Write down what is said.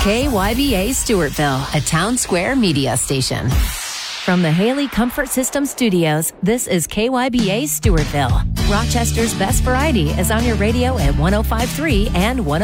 KYBA Stewartville, a Town Square media station. From the Haley Comfort System Studios, this is KYBA Stewartville. Rochester's best variety is on your radio at 105.3 and 105.3.